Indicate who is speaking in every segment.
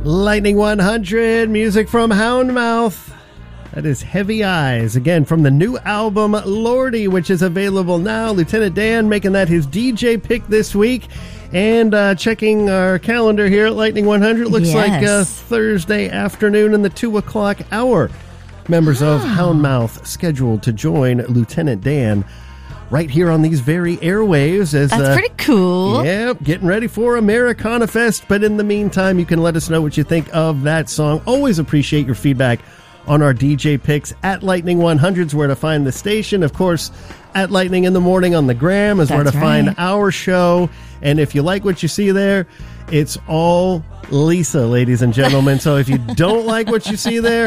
Speaker 1: Lightning 100, music from Houndmouth. That is Heavy Eyes, again from the new album Lordy, which is available now. Lieutenant Dan making that his DJ pick this week. And checking our calendar here at Lightning 100, looks like Thursday afternoon in the 2 o'clock hour. Members of Houndmouth scheduled to join Lieutenant Dan right here on these very airwaves. That's
Speaker 2: pretty cool.
Speaker 1: Yep, getting ready for Americana Fest. But in the meantime, you can let us know what you think of that song. Always appreciate your feedback on our DJ picks at Lightning 100's where to find the station. Of course, at Lightning in the Morning on the gram is where to find our show. And if you like what you see there, it's all Lisa, ladies and gentlemen. So if you don't like what you see there,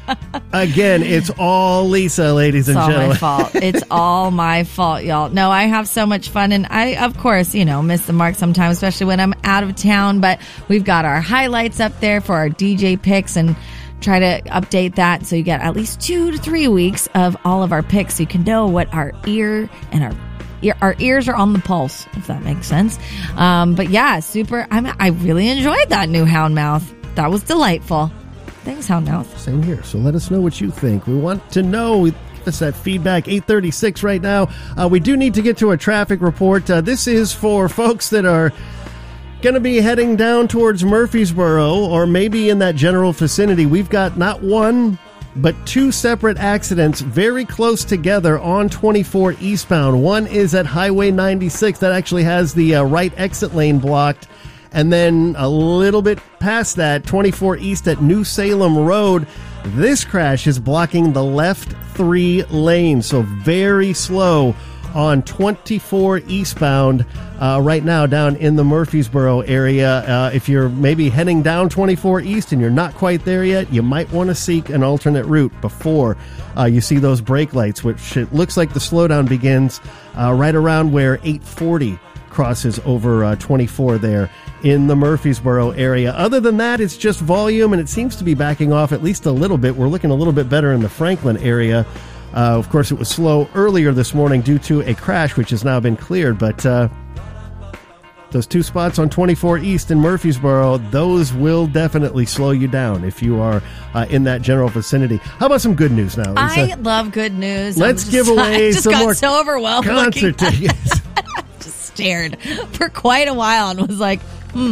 Speaker 1: again, it's all Lisa, ladies and gentlemen.
Speaker 2: It's all my fault. It's all my fault, y'all. No, I have so much fun. And I, of course, miss the mark sometimes, especially when I'm out of town. But we've got our highlights up there for our DJ picks and try to update that so you get at least 2 to 3 weeks of all of our picks so you can know what our ear and our ears are on the pulse, if that makes sense. But yeah, super. I really enjoyed that new Houndmouth. That was delightful. Thanks, Houndmouth.
Speaker 1: Same here. So let us know what you think. We want to know. Give us that feedback. 8:36 right now. We do need to get to a traffic report. This is for folks that are going to be heading down towards Murfreesboro or maybe in that general vicinity. We've got not one, but 2 separate accidents very close together on 24 eastbound. One is at Highway 96 that actually has the right exit lane blocked. And then a little bit past that, 24 east at New Salem Road, this crash is blocking the left 3 lanes. So very slow on 24 eastbound right now down in the Murfreesboro area. If you're maybe heading down 24 east and you're not quite there yet, you might want to seek an alternate route before you see those brake lights, which it looks like the slowdown begins right around where 840 crosses over 24 there in the Murfreesboro area. Other than that, it's just volume, and it seems to be backing off at least a little bit. We're looking a little bit better in the Franklin area. Of course, it was slow earlier this morning due to a crash, which has now been cleared. But those 2 spots on 24 East in Murfreesboro, those will definitely slow you down if you are in that general vicinity. How about some good news now, Lisa?
Speaker 2: I love good news.
Speaker 1: Let's give away some more
Speaker 2: so overwhelmed
Speaker 1: concert tickets.
Speaker 2: Just stared for quite a while and was like,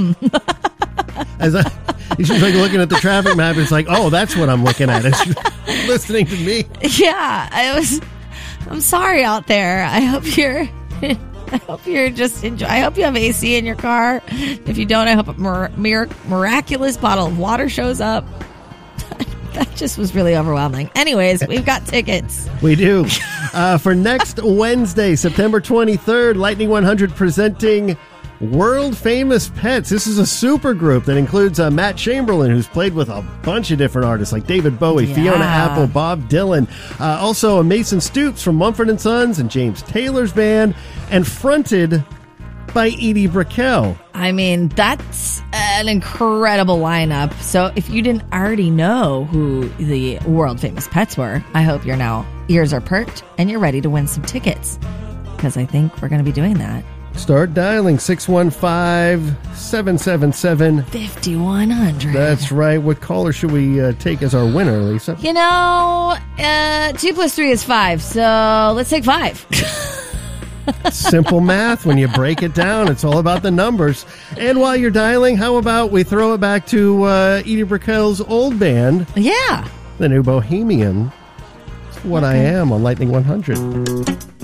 Speaker 1: She's like looking at the traffic map. It's like, oh, that's what I'm looking at. Is listening to me?
Speaker 2: Yeah, I'm sorry out there. I hope you're just enjoy. I hope you have AC in your car. If you don't, I hope a miraculous bottle of water shows up. That just was really overwhelming. Anyways, we've got tickets.
Speaker 1: We do. For next Wednesday, September 23rd, Lightning 100 presenting World Famous Pets. This is a super group that includes Matt Chamberlain, who's played with a bunch of different artists like David Bowie, Fiona Apple, Bob Dylan. Also Mason Stoops from Mumford & Sons and James Taylor's band, and fronted by Edie Brickell.
Speaker 2: I mean, that's an incredible lineup. So if you didn't already know who the World Famous Pets were, I hope your ears are perked and you're ready to win some tickets, because I think we're going to be doing that.
Speaker 1: Start dialing 615-777-5100. That's right. What caller should we take as our winner, Lisa?
Speaker 2: 2 + 3 is 5, so let's take 5.
Speaker 1: Simple math. When you break it down, it's all about the numbers. And while you're dialing, how about we throw it back to Edie Brickell's old band?
Speaker 2: Yeah.
Speaker 1: The New Bohemian. It's What I Am on Lightning 100.